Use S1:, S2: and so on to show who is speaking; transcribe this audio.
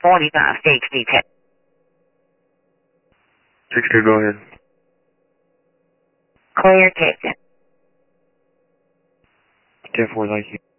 S1: 45, stage detail.
S2: 62, go ahead.
S1: Clear, take.
S2: 10-4, thank you.